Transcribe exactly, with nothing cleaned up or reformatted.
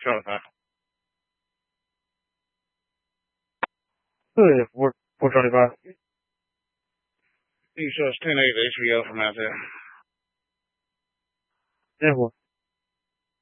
Charlie five. Good, four, four Charlie five. You show us ten eight H V O from out there. ten four.